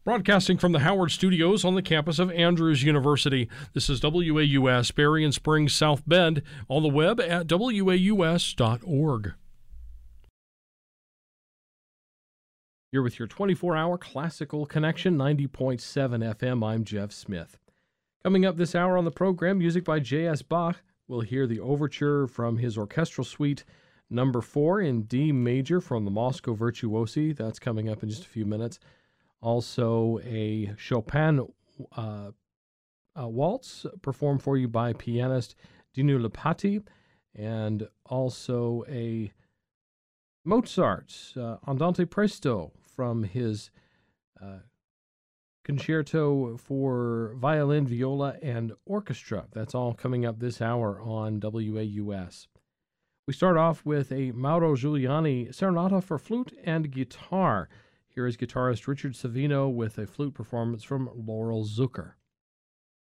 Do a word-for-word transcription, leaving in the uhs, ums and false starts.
Broadcasting from the Howard Studios on the campus of Andrews University, this is W A U S, Berrien Springs, South Bend, on the web at W A U S dot org. You're with your twenty-four hour classical connection, ninety point seven F M. I'm Jeff Smith. Coming up this hour on the program, music by J S. Bach. We'll hear the overture from his orchestral suite number four in D major from the Moscow Virtuosi. That's coming up in just a few minutes. Also, a Chopin uh, a waltz performed for you by pianist Dinu Lipati, and also a Mozart uh, Andante Presto from his uh, concerto for violin, viola, and orchestra. That's all coming up this hour on W A U S. We start off with a Mauro Giuliani Serenata for flute and guitar. Here is guitarist Richard Savino with a flute performance from Laurel Zucker.